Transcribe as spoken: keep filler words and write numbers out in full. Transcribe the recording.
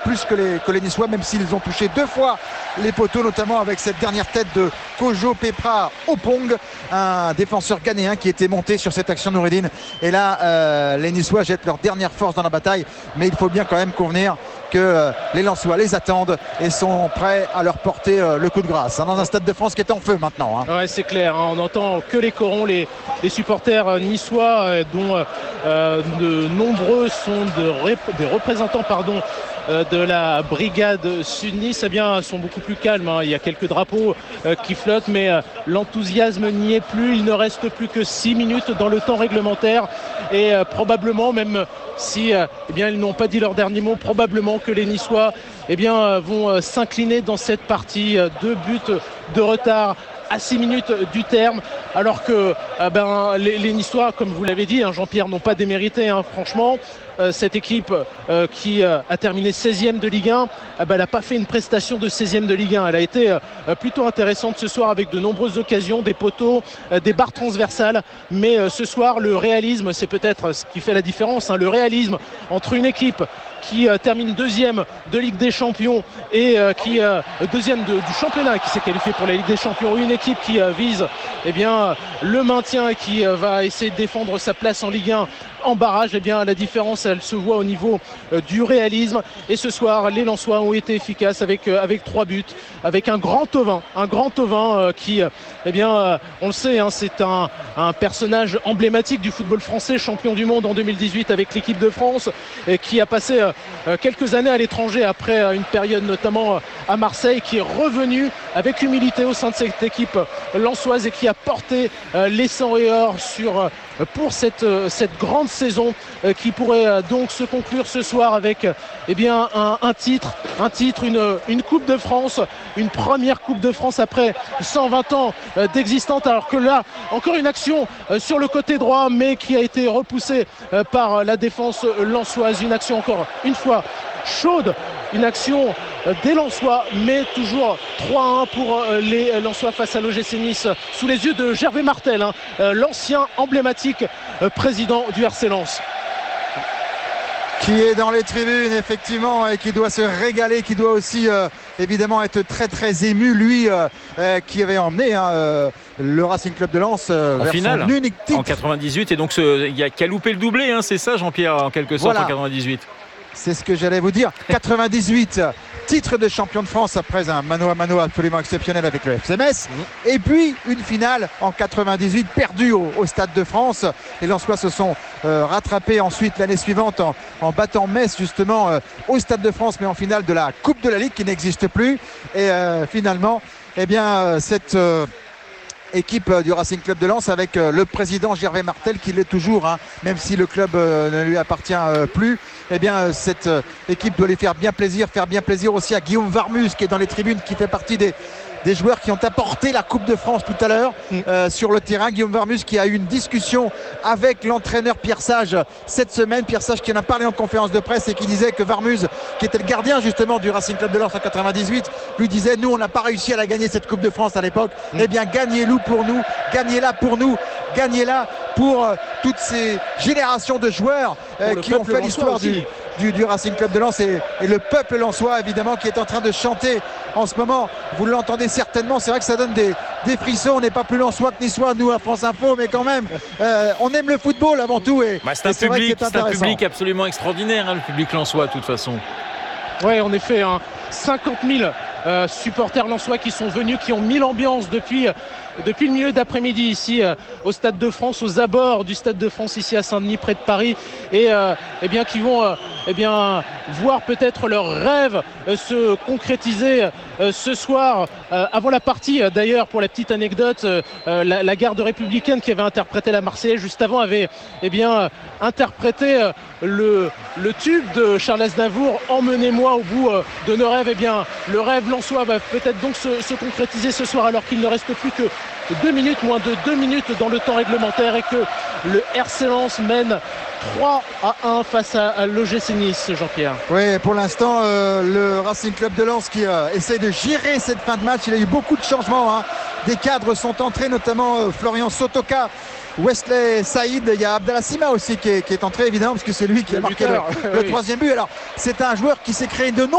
plus que les, que les Niçois, même s'ils ont touché deux fois les poteaux, notamment avec cette dernière tête de Kojo Pepra Opong, un défenseur ghanéen qui était monté sur cette action, Noureddine. Et là, euh, les Niçois jettent leur dernière force dans la bataille, mais il faut bien quand même convenir que euh, les Lensois les attendent et sont prêts à leur porter euh, le coup de grâce, hein, dans un Stade de France qui est en feu maintenant. Hein. Ouais, c'est clair, hein, on n'entend que les corons, les, les supporters euh, niçois, euh, dont euh, de nombreux sont de rep- des représentants pardon, euh, de la brigade Sud-Nice, eh bien, sont beaucoup plus calmes. Hein. Il y a quelques drapeaux euh, qui flottent, mais euh, l'enthousiasme n'y est plus. Il ne reste plus que six minutes dans le temps réglementaire et euh, probablement, même si euh, eh bien, ils n'ont pas dit leur dernier mot, probablement que les Niçois eh bien, euh, vont euh, s'incliner dans cette partie. Euh, deux buts de retard à six minutes du terme, alors que euh, ben, les, les Niçois, comme vous l'avez dit, hein, Jean-Pierre, n'ont pas démérité, hein, franchement. Euh, cette équipe euh, qui euh, a terminé seizième de Ligue un, eh ben, elle n'a pas fait une prestation de seizième de Ligue un. Elle a été euh, plutôt intéressante ce soir avec de nombreuses occasions, des poteaux, euh, des barres transversales. Mais euh, ce soir, le réalisme, c'est peut-être ce qui fait la différence. Hein, le réalisme entre une équipe qui euh, termine deuxième de Ligue des Champions et euh, qui euh, deuxième de, du championnat, qui s'est qualifié pour la Ligue des Champions, une équipe qui euh, vise eh bien, le maintien et qui euh, va essayer de défendre sa place en Ligue un en barrage. Eh bien, la différence, elle se voit au niveau euh, du réalisme. Et ce soir, les Lensois ont été efficaces avec, euh, avec trois buts, avec un grand Thauvin, un grand Thauvin euh, qui, euh, eh bien, euh, on le sait, hein, c'est un, un personnage emblématique du football français, champion du monde en deux mille dix-huit avec l'équipe de France, et qui a passé euh, Euh, quelques années à l'étranger après euh, une période notamment euh, à Marseille, qui est revenu avec humilité au sein de cette équipe euh, lensoise et qui a porté euh, les sang et or sur, euh, pour cette, euh, cette grande saison euh, qui pourrait euh, donc se conclure ce soir avec euh, eh bien, un, un titre, un titre une, une Coupe de France, une première Coupe de France après cent vingt ans euh, d'existence, alors que là, encore une action euh, sur le côté droit, mais qui a été repoussée euh, par la défense euh, lensoise, une action encore une fois chaude, une action des Lensois, mais toujours trois à un pour les Lensois face à l'O G C Nice, sous les yeux de Gervais Martel, hein, l'ancien emblématique président du R C Lens. Qui est dans les tribunes effectivement et qui doit se régaler, qui doit aussi euh, évidemment être très très ému, lui euh, euh, qui avait emmené hein, euh, le Racing Club de Lens euh, en vers finale, son unique titre en quatre-vingt-dix-huit, et donc ce, il y a qu'à louper le doublé, hein, c'est ça Jean-Pierre, en quelque sorte, voilà. En quatre-vingt-dix-huit. C'est ce que j'allais vous dire. quatre-vingt-dix-huit, titre de champion de France après un mano à mano absolument exceptionnel avec le F C Metz. Mmh. Et puis une finale en quatre-vingt-dix-huit perdue au, au Stade de France. Les Lensois se sont euh, rattrapés ensuite l'année suivante en, en battant Metz justement euh, au Stade de France, mais en finale de la Coupe de la Ligue qui n'existe plus. Et euh, finalement, eh bien, euh, cette... Euh, équipe du Racing Club de Lens avec euh, le président Gervais Martel qui l'est toujours, hein, même si le club euh, ne lui appartient euh, plus. Eh bien euh, cette euh, équipe doit lui faire bien plaisir, faire bien plaisir aussi à Guillaume Varmus qui est dans les tribunes, qui fait partie des, des joueurs qui ont apporté la Coupe de France tout à l'heure euh, sur le terrain. Guillaume Varmus qui a eu une discussion avec l'entraîneur Pierre Sage cette semaine. Pierre Sage qui en a parlé en conférence de presse et qui disait que Varmus, qui était le gardien justement du Racing Club de Lens en quatre-vingt-dix-huit, lui disait: nous on n'a pas réussi à la gagner cette Coupe de France à l'époque, mm. eh bien gagnez-le pour nous, gagnez-la pour nous, gagnez-la pour euh, toutes ces générations de joueurs euh, qui ont fait l'histoire du, du, du Racing Club de Lens et, et le peuple lensois évidemment qui est en train de chanter en ce moment. Vous l'entendez certainement, c'est vrai que ça donne des, des frissons. On n'est pas plus lensois que niçois nous à France Info, mais quand même euh, on aime le football avant tout et, bah, c'est, un, et c'est, public, c'est, c'est un public absolument extraordinaire, hein, le public lensois de toute façon. Oui, en effet, hein, cinquante mille euh, supporters lensois qui sont venus, qui ont mis l'ambiance depuis, euh, depuis le milieu d'après-midi ici euh, au Stade de France, aux abords du Stade de France ici à Saint-Denis, près de Paris, et euh, eh bien, qui vont euh, eh bien, voir peut-être leurs rêves euh, se concrétiser euh, ce soir. Euh, avant la partie, euh, d'ailleurs, pour la petite anecdote, euh, la, la garde républicaine qui avait interprété la Marseillaise juste avant avait eh bien, euh, interprété euh, le, le tube de Charles Aznavour, Emmenez-moi au bout euh, de nos rêves. Eh bien, le rêve lensois va peut-être donc se, se concrétiser ce soir, alors qu'il ne reste plus que deux minutes, moins de deux minutes dans le temps réglementaire, et que le R C Lens mène trois à un face à, à l'O G C Nice, Jean-Pierre. Oui, pour l'instant, euh, le Racing Club de Lens qui euh, essaie de gérer cette fin de match. Il y a eu beaucoup de changements, hein. Des cadres sont entrés, notamment euh, Florian Sotoka, Wesley Saïd. Il y a Abdallah Sima aussi qui est, qui est entré, évidemment, parce que c'est lui qui a marqué le, le troisième but. Alors, c'est un joueur qui s'est créé de nom